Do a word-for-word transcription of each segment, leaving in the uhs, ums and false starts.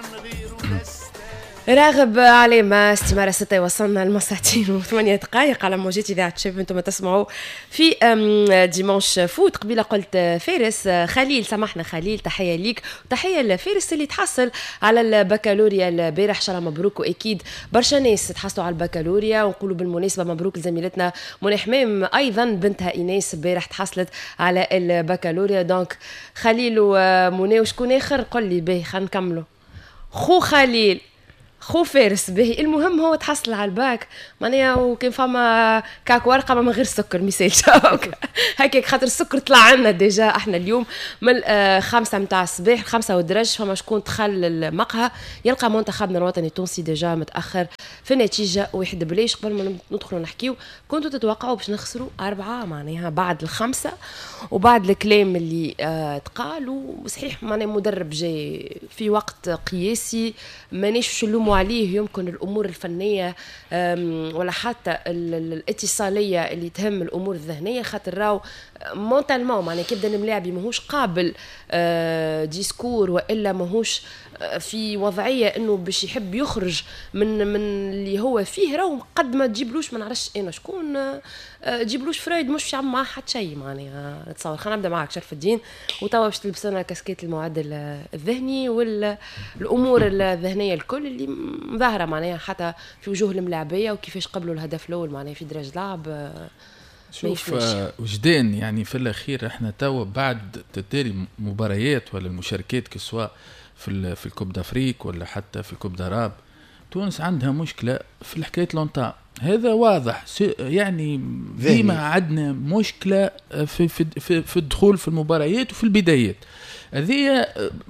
راغب علامة استمارة ستة وصلنا لمساعتين وثمانية دقائق على موجات إذاعة شيف. أنتم تسمعوا في ديمانش فوت. قبيلة قلت فارس خليل، سامحنا خليل، تحية ليك وتحية لفارس اللي تحصل على البكالوريا البارح. إن شاء الله مبروك، وأكيد برشا ناس تحصلوا على البكالوريا، ونقولوا بالمناسبة مبروك لزميلتنا منى حمام أيضا بنتها إيناس البارح تحصلت على البكالوريا. دونك خليل ومنى وشكون آخر؟ قل لي باهي خلينا نكملوا. خو خليل خو فارس باهي. المهم هو تحصل على الباك معناها، وكان فما كاك ورقه من غير سكر مثال هكاك، خاطر السكر طلع عنا ديجا احنا اليوم من خمسة متاع الصباح، خمسة ودرج. فما شكون دخل المقهى يلقى منتخبنا الوطني التونسي ديجا متاخر في النتيجه واحد بلاش. قبل ما ندخلوا نحكيو، كنتوا تتوقعوا باش نخسروا أربعة معناها بعد الخمسة وبعد الكلام اللي آه تقال؟ وصحيح معناها مدرب جاي في وقت قياسي، مانيش نلوموا عليه. يمكن الامور الفنيه ولا حتى الاتصاليه اللي تهم الامور الذهنيه، خاطر راو مونتالمون معناها كيبدا الملاعب ماهوش قابل ديسكور والا ماهوش في وضعيه انه باش يحب يخرج من من اللي هو فيه. راهو قد ما تجيبلوش ما نعرفش انا شكون تجيبلوش فرايد مش يعمل معاه حتى شيء معناها. نتصور خلينا نبدا معاك شرف الدين، وتوا باش تلبس لنا كاسكيت المعدل الذهني والامور الذهنيه الكل اللي مظاهره معناها حتى في وجوه الملاعبيه، وكيفاش قبلوا الهدف الاول معناها في درج لعب. شوف وجدان يعني في الاخير احنا توا بعد تتالي مباريات ولا المشاركات كسواء في في الكوب دافريك ولا حتى في كوب داراب، تونس عندها مشكله في الحكايه لونطا. هذا واضح يعني ديما عندنا مشكله في في في, في الدخول في المباريات وفي البدايات. هذه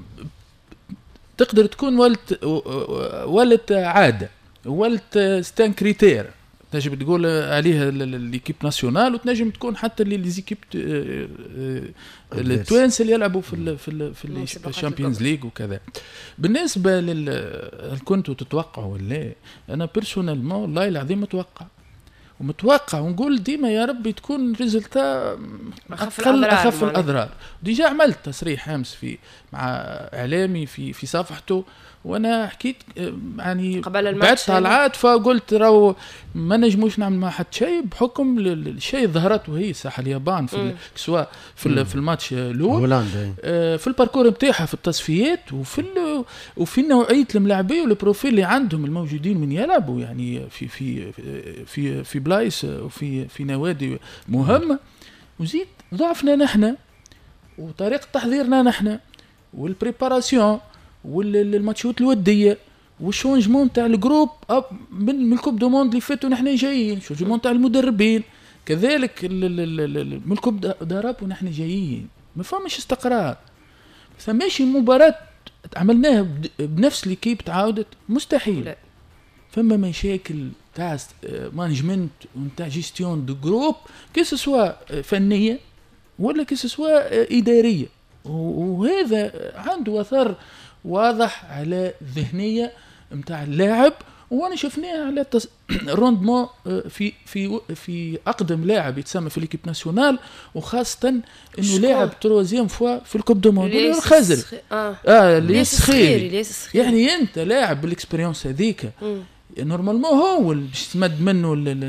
تقدر تكون ولت ولت عاده، ولت ستان كريتير تنجم تقول عليها ليكيب ناسيونال، وتنجم تكون حتى اللي ليزيكيب التوانس اللي يلعبوا في في في الشامبيونز ليج وكذا. بالنسبه لل كنتوا تتوقعوا ولا انا بيرسونيلمون والله العظيم متوقع ومتوقع ونقول ديما يا ربي تكون ريزلتا اقل اخف الاضرار. ديجا عملت تصريح امس في مع اعلامي في في صفحته، وانا حكيت يعني بعد طلعات فقلت راهو ما نجموش نعمل مع حد شيء بحكم الشيء ظهرته هي ساحه اليابان في سواء في في الماتش الاول في الباركور نتاعها في التصفيات وفي وفي نوعيه الملاعبيه والبروفيل اللي عندهم الموجودين من يلعبوا يعني في في في في بلايص وفي في نوادي مهمه. وزيد ضعفنا نحن وطريقه تحضيرنا نحن والبريباراسيون والماتشات الوديه والشونجمون تاع الجروب من من الكوب دو موند اللي فاتوا نحن جايين، شونجمون تاع المدربين كذلك من الكوب داراب ونحن جايين. ما فماش استقرار، فماشي مباراه عملناها بنفس الكيب تعاودت مستحيل. لا. فما مشاكل تاع مانجمنت ونتاع جيستيون دو جروب كيس سوا فنيه ولا كيس سوا اداريه، وهذا عنده اثر واضح على الذهنيه متاع اللاعب. وانا شفناها على التص... الروندمون في في في اقدم لاعب يتسمى في ليكيب ناسيونال، وخاصه انه لاعب تروزيام فوا في الكوب دو موند الخزري اه, آه ليس خيري. يعني انت لاعب بالاكسبيريونس هذيك نورمالمون هو باش تمد منه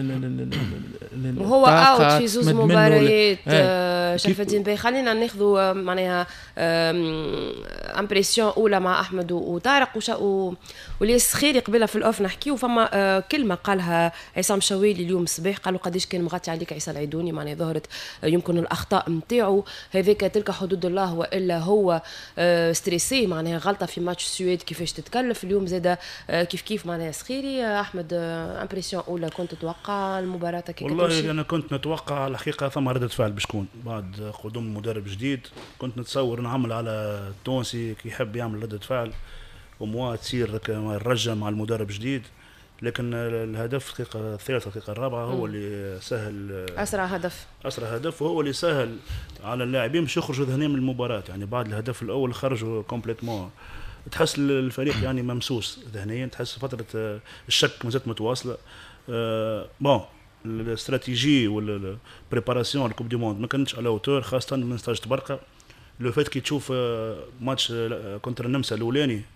وهو اوت في زوز مباريات. شرف الدين باهي خلينا ناخذوا معناها امبرسيون اولى مع احمد وطارق وليس خيري. قبلها في الاوف نحكيو فما كلمه قالها عصام شوالي اليوم الصباح، قالوا قداش كان مغطي عليك عيسى العيدوني، معناها ظهرت يمكن الاخطاء نتاعو هذيك تلك حدود الله والا هو ستريسي معناها غلطه في ماتش السويد كيفاش تتكلف اليوم زاده كيف كيف معناها سخيري. احمد امبرسيون اولى كنت تتوقع المباراه كيف؟ والله انا كنت نتوقع الحقيقه ثم رده فعل بشكون بعد قدوم مدرب جديد. كنت نتصور نعمل على التونسي كي يحب يعمل رده فعل وموا تصير الرجه مع المدرب جديد، لكن الهدف الدقيقه الثالثه الدقيقه الرابعه هو اللي سهل اسرع هدف اسرع هدف وهو اللي سهل على اللاعبين باش يخرجوا ذهنيا من المباراه. يعني بعد الهدف الاول خرجوا كومبليتمون، تحس الفريق يعني ممسوس ذهنيا، تحس فتره الشك مازالت متواصله. أه بون الاستراتيجي والبريباراسيون الكوب دي موند ما كانتش على اوتور، خاصه من ستاج تبرقه. لو فات كي تشوف ماتش كونتر النمسا الاولاني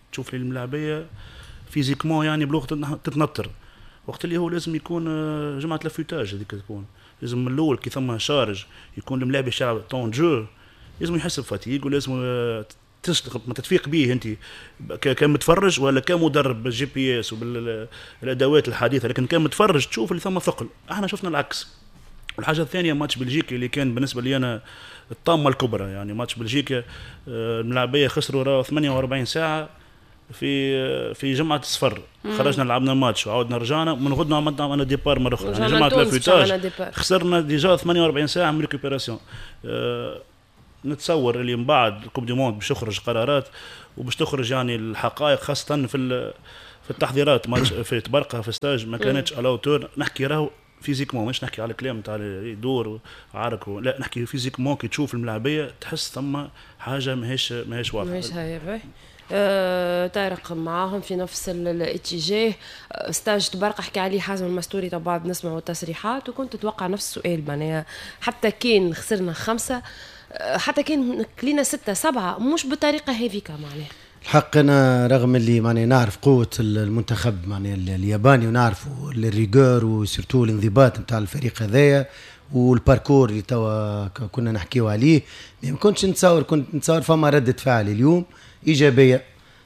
تشوف لي الملاعبيه فيزيكمون يعني بلغه تتنطر، وقت اللي هو لازم يكون جماعه لافوتاج هذيك تكون لازم من الاول كي ثم شارج يكون الملاعب يشعل طون جو، لازم يحس بفاتيق ولازم تشتغل ما تتفيق به انت كمتفرج ولا كمدرب بالجي بي اس وبالادوات الحديثه، لكن كمتفرج تشوف اللي ثم ثقل. احنا شفنا العكس. والحاجه الثانيه ماتش بلجيكا اللي كان بالنسبه لي انا الطامه الكبرى، يعني ماتش بلجيكا الملاعبيه خسروا راه ثمانية وأربعين ساعه في في جمعه الصفر، خرجنا لعبنا ماتش وعاودنا رجعنا من غدنا عملنا انا ديبار مره اخرى، يعني جمعه لافوتاج خسرنا ديجا ثمانية وأربعين ساعه من ريكوبيراسيون. أه نتصور اللي من بعد كوب دي موند باش تخرج قرارات وباش تخرج يعني الحقائق، خاصه في في التحضيرات ماتش في تبرقه في ستاج ما كانتش على اوتور. نحكي راهو فيزيكمون، مش نحكي على الكلام تاع يدور وعارك، لا نحكي فيزيكمون. كي تشوف الملاعبيه تحس ثم حاجه ماهيش ماهيش واضحه. ماهيش هاي باهي. أه طارق معاهم في نفس الاتجاه. ستاج تبرق حكي عليه حازم المستوري، طبعا نسمعوا التصريحات وكنت تتوقع نفس السؤال معناها حتى كان خسرنا خمسه حتى كان كلينا ستة سبعة مش بطريقة هذيك معناها. الحق أنا رغم اللي معني نعرف قوة المنتخب معني الياباني ونعرف الريغور وسيرتو الانضباط نتاع الفريق هذايا والباركور اللي توا كنا نحكيو عليه، ما كنتش نتصور كنت نتصور فما ردة فعل اليوم إيجابية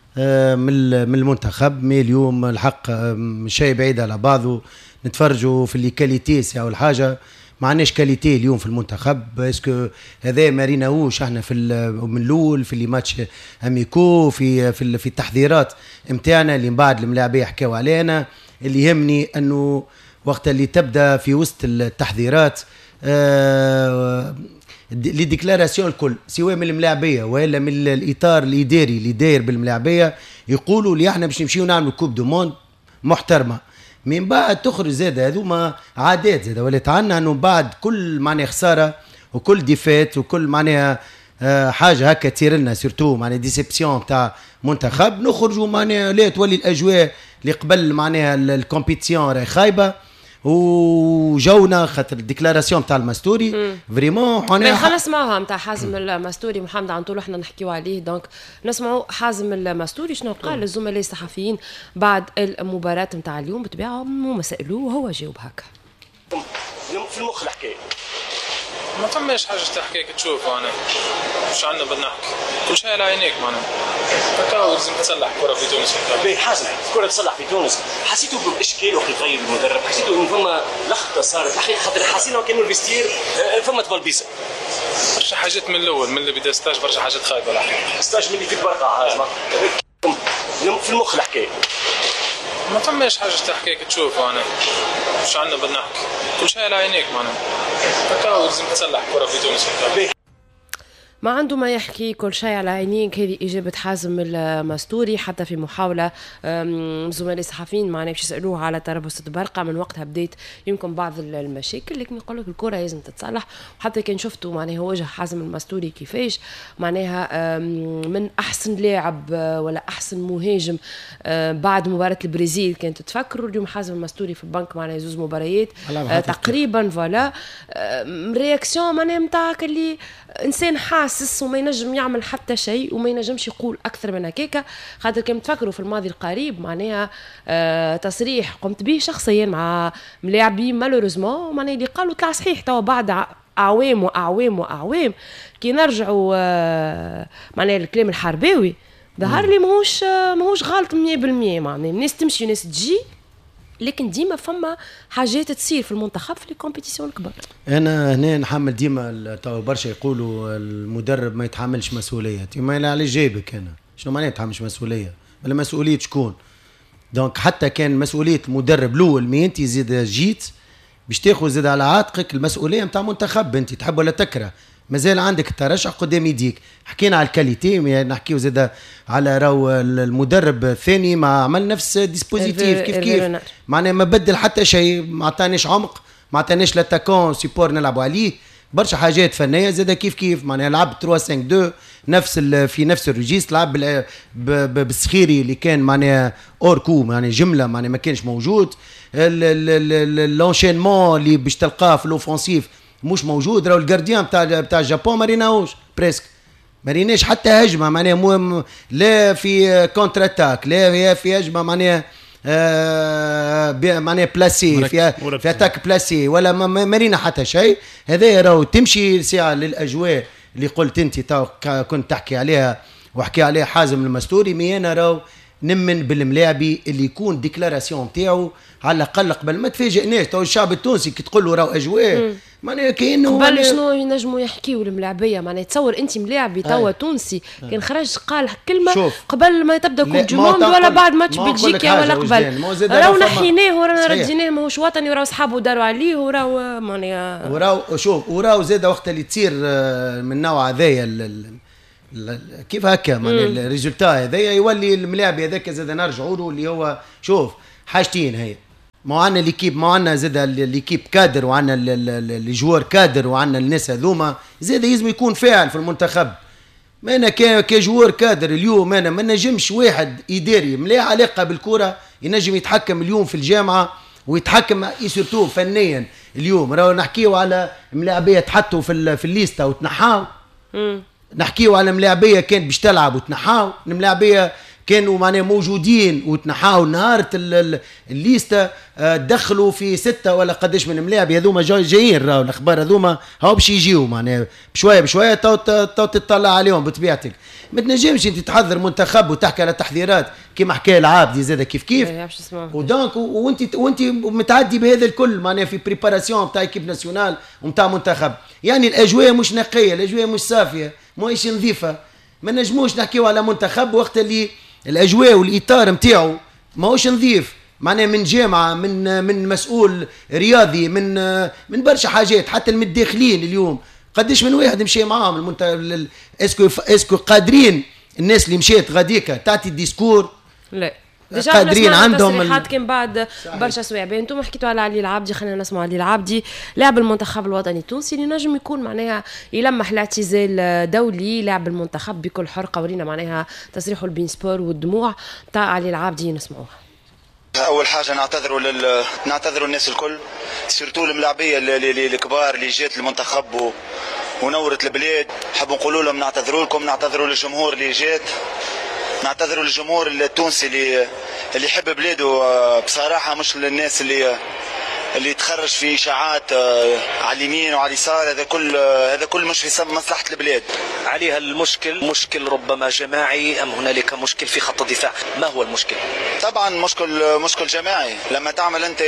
من من المنتخب. مي اليوم الحق شيء بعيد على بعضه، نتفرجوا في اللي كاليتي سي أول حاجة ما عندناش كاليتي اليوم في المنتخب. اسكو هذا ما ريناهوش احنا في من الاول في اللي ماتش اميكو في في في التحضيرات نتاعنا اللي من بعد الملاعبيه حكاوا علينا. اللي يهمني انه وقت اللي تبدا في وسط التحضيرات آه لي ديكلاراسيون الكل سواء من الملاعبيه ولا من الاطار الاداري اللي داير بالملاعبيه يقولوا لي احنا باش نمشيو نعملوا كوب دو موند محترمه، من بعد تخرج زاد هذوما عادات زاد ولات عنا انه بعد كل معناها خساره وكل ديفات وكل معناها آه حاجه هكا تصير لنا سيرتو معناها ديسيبسيون تاع منتخب نخرجوا معناها لا تولي الاجواء اللي قبل معناها الكومبيتيسيون راهي خايبه وجونا خاطر الديكلاراسيون تاع المستوري فريمون حنا خلينا نسمعوها نتاع حازم المستوري محمد عن طول احنا نحكيو عليه. دونك نسمعوا حازم المستوري شنو قال للزملاء الصحفيين بعد المباراه نتاع اليوم. بطبيعهم هما سالوه وهو جاوب هكا. في المخ الحكايه ما فماش حاجه تحكيك تشوفوا انا مش عندنا بدنا نحكي كل شيء على عينيك معنا فكاو لازم تصلح كره في تونس. باهي حازم الكره تصلح في تونس حسيتوا باشكال وقت يغير المدرب؟ حسيتوا انه فما لخبطه صارت الحقيقه خاطر حسينا كانوا الفيستير فما تبلبيسه برشا حاجات من الاول من اللي بدا ستاج برشا حاجات خايبه الحقيقه. ستاج من اللي في البرقه حازم في المخ الحكايه ما فماش حاجه تحكيك تشوفوا انا مش عندنا بدنا نحكي كل شيء على عينيك معنا فكاو لازم تصلح كره في تونس. ما عنده ما يحكي كل شيء على عينيك. هذه إجابة حازم المستوري حتى في محاولة زملاء الصحفيين معنا باش يسألوه على تربص برقة من وقتها بديت يمكن بعض المشاكل، لكن يقول لك الكرة لازم تتصلح. وحتى كان شفتوا معناها وجه حازم المستوري كيفاش معناها من أحسن لاعب ولا أحسن مهاجم بعد مباراة البرازيل كانت تفكروا. اليوم حازم المستوري في البنك معناها زوز مباريات تقريبا فوالا رياكسيون معناها متاعك اللي إنسان حاس وما ينجم يعمل حتى شيء وما ينجمش يقول أكثر من هكاك. خاطر كم تفكروا في الماضي القريب معناها آه تصريح قمت به شخصيا مع ملاعبين مالوريزمون معناها اللي قالوا طلع صحيح توا بعد أعوام وأعوام وأعوام كي نرجعوا آه معناها الكلام الحرباوي ظهر لي ماهوش آه ماهوش غلط مية بالمية. معناها الناس تمشي وناس تجي، لكن ديما فما حاجات تصير في المنتخب في الكومبيتيسيون الكبار. انا هنا نحمل ديما تو برشا يقولوا المدرب ما يتحملش مسؤوليه، ما لا عليه جايبك انا شنو معناها يتحملش مسؤوليه؟ ولا مسؤوليه شكون؟ دونك حتى كان مسؤوليه المدرب الاول مي انت زيد جيت باش تاخذ زيد على عاتقك المسؤوليه نتاع منتخب، انت تحب ولا تكره مازال عندك الترشح قدام يديك. حكينا على الكاليتي نحكيو زيد على راهو المدرب الثاني ما عمل نفس ديسبوزيتيف كيف كيف معناها ما بدل حتى شيء، ما عطانيش عمق، ما عطانيش لاتاكون سيبور نلعبوا عليه برشا حاجات فنيه زيد كيف كيف معناها لعب ثلاثة خمسة اثنين نفس في نفس الريجيست لعب بالسخيري اللي كان معناها اوركو معناها جمله معناها ما كانش موجود. لونشينمون اللي باش تلقاه في الاوفونسيف مش موجود. راهو الجارديان بتاع بتاع الجابون ما ريناهوش بريسك ما ريناش حتى هجمه معناها مهم، لا في كونتر اتاك، لا في هجمه معناها آه معناها بلاسي فيها في اتاك بلاسي، ولا ما رينا حتى شيء. هذا راهو تمشي ساعه للاجواء اللي قلت انت تو كنت تحكي عليها وحكي عليها حازم المستوري. مي انا راهو نمن بالملاعبي اللي يكون ديكلاراسيون تاعو على الاقل قبل ما تفاجئناش. تو الشعب التونسي كي تقول له راهو اجواء معناها كانه قبل شنو ينجموا يحكيوا الملاعبيه، معناها تصور انت ملاعبي توا تونسي كان خرج قال كلمه شوف. قبل ما تبدا كوب دي موند ولا بعد ماتش بلجيكا ولا قبل، راهو نحيناه ورانا رديناه ماهوش وطني، وراهو صحابه داروا عليه وراهو معناها وراهو شوف وراهو زاد وقت اللي تصير من نوع هذايا كيف هكا معناها الريزولتا هذايا يولي الملاعبي هذاك زاد نرجعوا له اللي هو شوف حاجتين هي. ما عندنا ليكيب، ما عندنا زاد ليكيب كادر، وعندنا الجوار كادر، وعندنا الناس هذوما زاد لازم يكون فاعل في المنتخب. ما انا كجوار كادر اليوم انا ما نجمش واحد اداري مليح علاقه بالكره ينجم يتحكم اليوم في الجامعه ويتحكم سورتو فنيا. اليوم راهو نحكيو على ملاعبيه تحطوا في في الليسته وتنحاو، نحكيو على ملاعبيه كانت باش تلعب وتنحاو، ملاعبيه كانوا معناها موجودين وتنحاو نهار الليسته دخلوا في ستة ولا قداش من ملاعب هذوما جايين. راهو الاخبار هذوما هاو باش يجيو معناها بشويه بشويه تو تو تطلع عليهم بطبيعتك. ما تنجمش انت تحضر منتخب وتحكي على تحضيرات كيما حكى العابدي زاد كيف كيف ودونك وانت وانت متعدي بهذا الكل معناها في بريباراسيون تاع ايكيب ناسيونال ومتاع منتخب. يعني الاجواء مش نقيه، الاجواء مش صافيه، ماهيش نظيفه. ما نجموش نحكيو على منتخب وقت اللي الاجواء والاطار نتاعو ماهوش نظيف، معناها من جامعه من من مسؤول رياضي من من برشا حاجات. حتى المتداخلين اليوم قداش من واحد مشى معاهم المنت... اسكو اسكو قادرين الناس اللي مشيت غاديكا تعطي الديسكور؟ لا قادرين عندهم تصريحات كان بعد برشا سوايع. انتم حكيتوا على علي العابدي، خلينا نسمعوا علي العابدي لاعب المنتخب الوطني التونسي اللي نجم يكون معناها يلمح الاعتزال دولي لاعب المنتخب بكل حرقه. ورينا معناها تصريحه البين سبور والدموع تاع علي العابدي نسمعوها. اول حاجه نعتذروا لل... نعتذروا الناس الكل، سيرتو الملاعبيه الكبار اللي جات المنتخب و... ونورت البلاد. نحب نقولوا لهم نعتذروا لكم، نعتذروا للجمهور اللي جات، نعتذروا للجمهور التونسي اللي اللي يحب بلاده بصراحه، مش للناس اللي اللي تخرج في اشاعات على اليمين وعلى اليسار. هذا كل هذا كل مش في مصلحه البلاد. عليها المشكل مشكل ربما جماعي ام هنالك مشكل في خط الدفاع؟ ما هو المشكل؟ طبعا مشكل مشكل جماعي. لما تعمل انت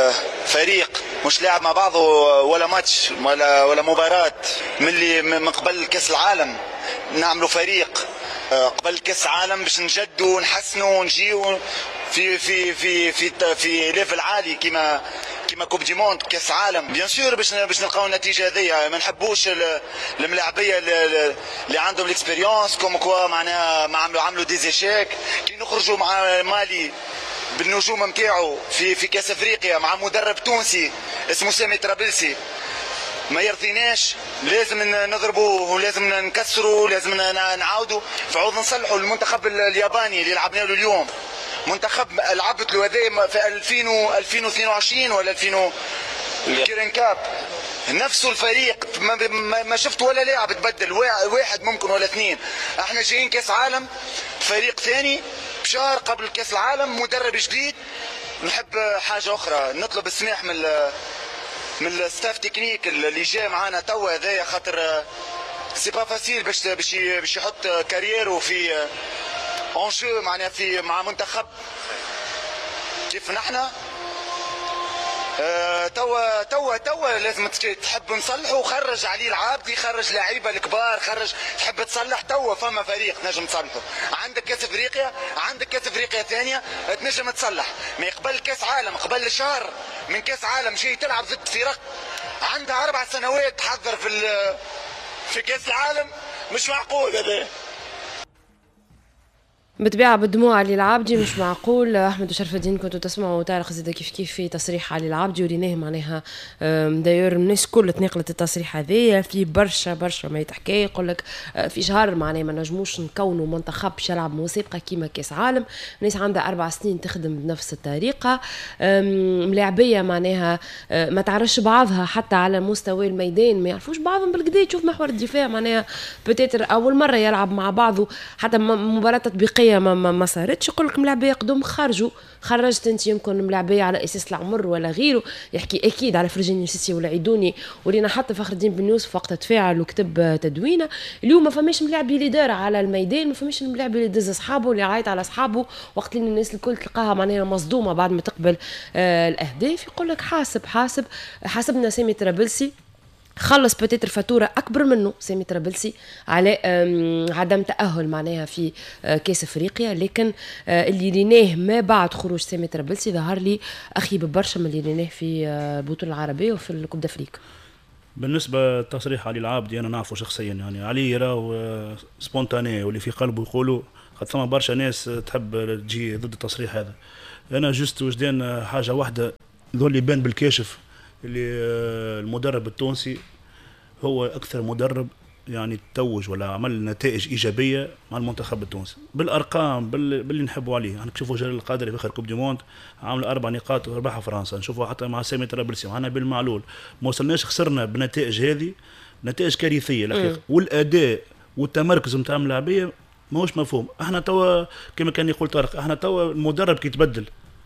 فريق مش لاعب مع بعضه ولا ماتش ولا ولا مباراه من اللي من قبل كاس العالم، نعملوا فريق قبل كاس عالم باش نجدوا ونحسنوا ونجيو في في في في في ليفل عالي كيما كيما كوب دي موند كاس عالم. بيان سور باش باش نلقاو النتيجه هذيا. ما نحبوش الملاعبيه اللي عندهم الاكسبيريونس كوم كوا معناها ما عملوا عملوا ديزيشيك. كي نخرجوا مع مالي بالنجوم نتاعو في في كاس افريقيا مع مدرب تونسي اسمه سامي طرابلسي ما يرضيناش، لازم نضربوا ولازم نكسروا ولازم نعاودوا فعوض نصلحوا. المنتخب الياباني اللي لعبنا له اليوم منتخب لعبت له هذا في ألفين ألفين واثنين وعشرين ولا ألفين كيرن كاب، نفسه الفريق ما, ما شفت ولا لاعب تبدل، واحد ممكن ولا اثنين. احنا جايين كاس عالم فريق ثاني بشهر قبل كاس العالم، مدرب جديد. نحب حاجه اخرى نطلب السماح من من الستاف تكنيك اللي جاي معانا توا هذايا، خاطر سي با فاسيل باش باش باش يحط كاريرو في اونجو معناها في مع منتخب كيف نحنا. أه توا توا توا لازم تحب نصلحوا. خرج علي العابدي، خرج لعيبه الكبار، خرج تحب تصلح. توا فما فريق نجم تصلحه. عندك كاس افريقيا، عندك كاس افريقيا ثانيه تنجم تصلح. ما يقبل كاس عالم، قبل شهر من كاس عالم جاي تلعب ضد فرق عندها اربع سنوات تحضر في في كاس العالم. مش معقول هذا. بالطبيعة بالدموع علي العابدي مش معقول. أحمد وشرف الدين كنتوا تسمعوا طارق زيدا كيف كيف في تصريح علي العابدي وريناه معناها داير الناس كل تنقلت التصريح هذايا في برشا برشا ما يتحكي. يقول لك في شهر معناها ما نجموش نكونوا منتخب باش يلعب مسابقة كيما كاس عالم. الناس عندها أربع سنين تخدم بنفس الطريقة. ملاعبية معناها ما تعرفش بعضها حتى على مستوى الميدان ما يعرفوش بعضهم بالكدا. تشوف محور الدفاع معناها بتاتر أول مرة يلعب مع بعضه حتى مباراة تطبيقية ما, ما, ما صارتش. يقول لك ملاعبيه قدوم خرجوا خرجت انت يمكن ملاعبيه على اساس العمر ولا غيره. يحكي اكيد على فرجاني السيسي ولا عيدوني ولينا حتى فخر الدين بن يوسف وقت تفاعل وكتب تدوينه. اليوم ما فماش ملاعبي اللي دار على الميدان ما فماش ملاعبي اللي دز اصحابه اللي عايط على اصحابه وقت اللي الناس الكل تلقاها معناها مصدومه بعد ما تقبل آه الاهداف. يقول لك حاسب حاسب حاسبنا سامي طرابلسي خلص بتاتر فاتورة أكبر منه سامي طرابلسي على عدم تأهل معناها في كاس أفريقيا. لكن اللي ريناه ما بعد خروج سامي طرابلسي ظهر لي أخي ببرشا من اللي ريناه في البطولة العربية وفي الكوب دافريك. بالنسبة لتصريح علي العابدي أنا نعرفه شخصيا يعني علي راهو سبونتاني واللي في قلبه يقولوا خاطر ثم برشا ناس تحب تجي ضد التصريح هذا. أنا جست وجدان حاجة واحدة ذول اللي بان بالكاشف اللي المدرب التونسي هو أكثر مدرب يعني توج ولا عمل نتائج إيجابية مع المنتخب التونسي بالأرقام باللي نحبوا عليه. يعني نشوفوا جلال القادري في آخر كوب دي موند عامل أربع نقاط وربحها فرنسا. نشوفوا حتى مع سامي طرابلسي معنا بالمعلول ما وصلناش خسرنا بنتائج هذه نتائج كارثية الحقيقة. والأداء والتمركز نتاع الملاعبية ماهوش مفهوم. احنا توا كما كان يقول طارق احنا توا المدرب كي يتبدل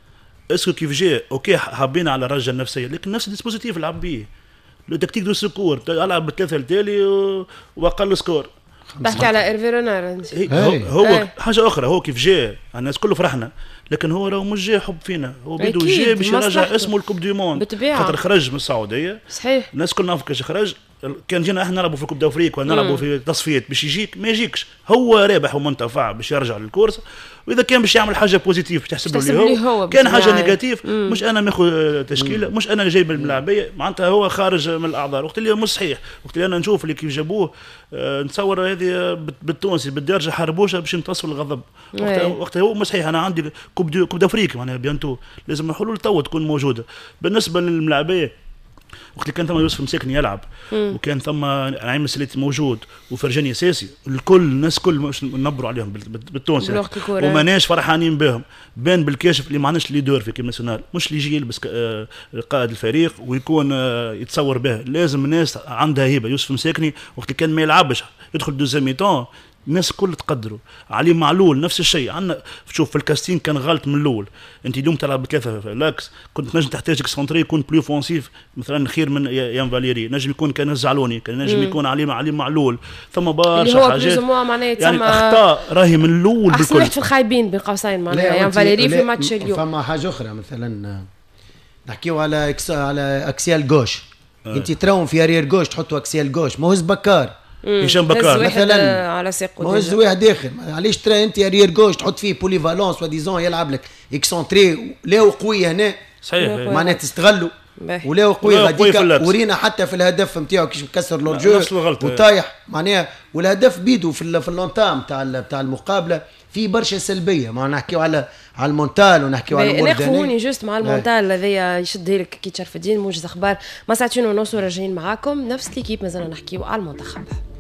اسكو كيف جاء اوكي حابين على الرجه النفسيه لكن نفس الديسبوزيتيف لعب بيه لو تكتيك دو سكور العب بالثلاثه التالي واقل سكور. تحكي على ايرفي رونار هو, هو حاجه اخرى. هو كيف جاء الناس كله فرحنا لكن هو راه مش جاي حب فينا هو بيدو جاي باش يرجع اسمه الكوب دي موند خاطر خرج من السعوديه صحيح. الناس كلنا نعرفوا كيفاش خرج. كان جينا احنا نلعبوا في كوب دافريك ولا نلعبوا في تصفيات باش يجيك ما يجيكش. هو رابح ومنتفع باش يرجع للكورس واذا كان باش يعمل حاجه بوزيتيف باش تحسب له هو, هو كان حاجه نيجاتيف مش انا ناخذ تشكيله مش انا جايب الملاعبيه معناتها هو خارج من الاعذار. وقت اللي مش صحيح وقت اللي انا نشوف اللي كيف جابوه أه نتصور هذه بالتونسي بالدرجه حاربوشه باش يمتصوا الغضب. وقتها هو مش صحيح. انا عندي كوب كوب دافريك معناها بيانتو لازم الحلول تو تكون موجوده. بالنسبه للملاعبيه وقت اللي كان ثم يوسف مساكني يلعب مم. وكان ثم نعيم السليتي موجود وفرجاني اساسي الكل الناس كل مش نبروا عليهم بالتونسي يعني. وماناش فرحانين بهم بان بالكاشف اللي ما عندناش ليدور في كيم ناسيونال مش اللي يجي يلبس قائد الفريق ويكون يتصور به. لازم الناس عندها هيبه. يوسف مساكني وقت اللي كان ما يلعبش يدخل دوزيام ميتون الناس كل تقدروا. علي معلول نفس الشيء. عندنا شوف في الكاستين كان غلط من الاول. انت اليوم تلعب بثلاثه في لاكس كنت نجم تحتاج اكسونتري يكون بلو فونسيف مثلا خير من يان فاليري نجم يكون كان الزعلوني كان نجم يكون علي علي معلول ثم برشا حاجات يعني اخطاء راهي من الاول بالكل. احسن واحد في الخايبين بين قوسين معناها يان فاليري في ماتش اليوم. فما حاجه اخرى مثلا نحكيو على إكس على اكسيال جوش آه. انت تراهم في ارير جوش تحطوا اكسيال جوش ماهوش بكار هشام بكار مثلا على ساقه موز واحد داخل علاش ترى انت ارير جوش تحط فيه بولي فالونس وديزون يلعب لك اكسونتري لا قوي هنا صحيح معناها تستغلوا ولا قوي غاديك ورينا حتى في الهدف نتاعو كيش مكسر لورجو وطايح معناها والهدف بيدو في في اللونتام تاع تاع المقابله في برشا سلبيه. ما نحكيو على على المونتال ونحكيو على الامور نقفوني جوست مع المونتال هذايا يشد لك كي تشرف الدين موجز اخبار ما ساعتين ونص راجعين معاكم نفس ليكيب مازال نحكيو على المنتخب.